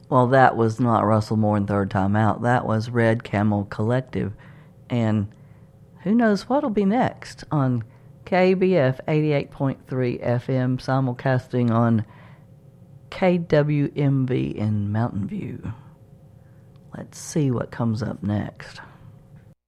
Well, that was not Russell Moore and Third Time Out. That was Red Camel Collective. And who knows what'll be next on KBF 88.3 FM, simulcasting on KWMV in Mountain View. Let's see what comes up next.